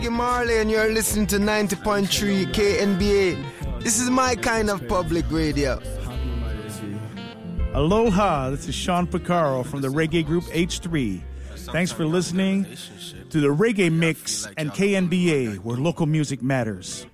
Marley, and you're listening to 90.3 KNBA. This is my kind of public radio. Aloha, this is Sean Picaro from the reggae group H3. Thanks for listening to the Reggae Mix and KNBA, where local music matters.